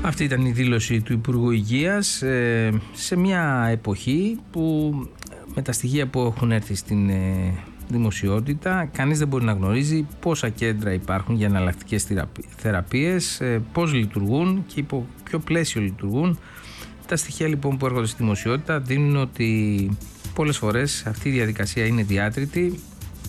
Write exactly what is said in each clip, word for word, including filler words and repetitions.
Αυτή ήταν η δήλωση του Υπουργού Υγείας σε μια εποχή που με τα στοιχεία που έχουν έρθει στην δημοσιότητα κανείς δεν μπορεί να γνωρίζει πόσα κέντρα υπάρχουν για εναλλακτικές θεραπείες, πώς λειτουργούν και υπό ποιο πλαίσιο λειτουργούν. Τα στοιχεία λοιπόν που έρχονται στη δημοσιότητα δίνουν ότι πολλές φορές αυτή η διαδικασία είναι διάτρητη.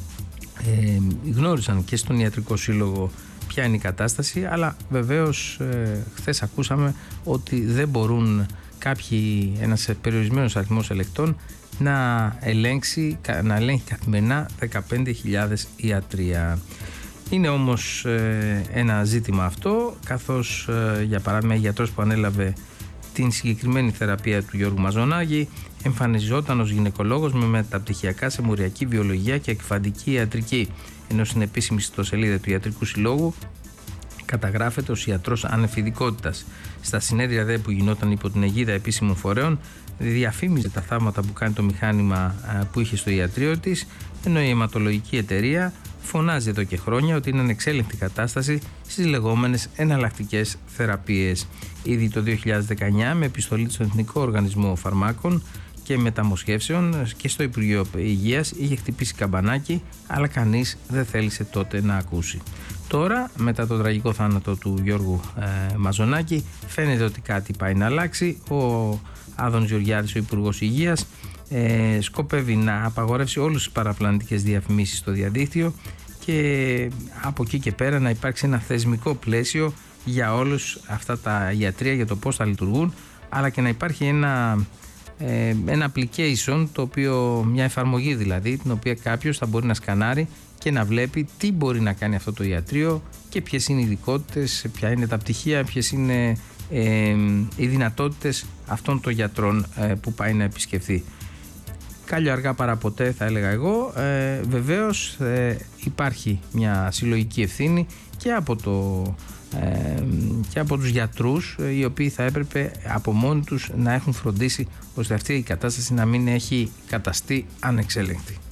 Ε, γνώρισαν και στον Ιατρικό Σύλλογο ποια είναι η κατάσταση, αλλά βεβαίως ε, χθες ακούσαμε ότι δεν μπορούν κάποιοι, ένας περιορισμένος αριθμός ελεκτών να ελέγξει, να ελέγχει καθημερινά δεκαπέντε χιλιάδες ιατρία. Είναι όμως ε, ένα ζήτημα αυτό, καθώς ε, για παράδειγμα η γιατρός που ανέλαβε την συγκεκριμένη θεραπεία του Γιώργου Μαζονάκη εμφανιζόταν ως γυναικολόγος με μεταπτυχιακά σε μοριακή βιολογία και εκφαντική ιατρική, ενώ στην επίσημη ιστοσελίδα του Ιατρικού Συλλόγου καταγράφεται ως ιατρός ανεφηδικότητας. Στα συνέδρια δε που γινόταν υπό την αιγίδα επίσημων φορέων διαφήμιζε τα θαύματα που κάνει το μηχάνημα που είχε στο ιατρείο της, ενώ η αιματολογική εταιρεία φωνάζει εδώ και χρόνια ότι είναι ανεξέλεγκτη κατάσταση στις λεγόμενες εναλλακτικές θεραπείες. Ήδη το δύο χιλιάδες δεκαεννιά με επιστολή στον Εθνικό Οργανισμό Φαρμάκων και Μεταμοσχεύσεων και στο Υπουργείο Υγείας είχε χτυπήσει καμπανάκι, αλλά κανείς δεν θέλησε τότε να ακούσει. Τώρα, μετά το τραγικό θάνατο του Γιώργου ε, Μαζονάκη, φαίνεται ότι κάτι πάει να αλλάξει. Ο Άδωνης Γεωργιάδης, ο Υπουργός Υγείας, ε, σκοπεύει να απαγορεύσει όλες τις παραπλανητικές διαφημίσεις στο διαδίκτυο και από εκεί και πέρα να υπάρξει ένα θεσμικό πλαίσιο για όλους αυτά τα ιατρεία, για το πώς θα λειτουργούν, αλλά και να υπάρχει ένα, ε, ένα application, το οποίο, μια εφαρμογή δηλαδή, την οποία κάποιος θα μπορεί να σκανάρει και να βλέπει τι μπορεί να κάνει αυτό το ιατρείο και ποιες είναι οι ειδικότητες, ποια είναι τα πτυχία, ποιες είναι ε, οι δυνατότητες αυτών των γιατρών ε, που πάει να επισκεφθεί. Κάλλιο αργά παρά ποτέ, θα έλεγα εγώ. Ε, βεβαίως ε, υπάρχει μια συλλογική ευθύνη και από, το, ε, και από τους γιατρούς, ε, οι οποίοι θα έπρεπε από μόνοι τους να έχουν φροντίσει ώστε αυτή η κατάσταση να μην έχει καταστεί ανεξέλεγκτη.